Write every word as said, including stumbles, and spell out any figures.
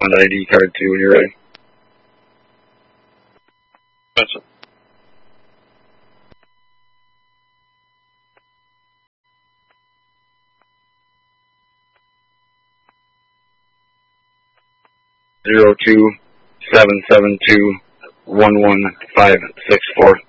respond I D card too when you're ready. Gotcha. Zero two seven seven two one one five six four.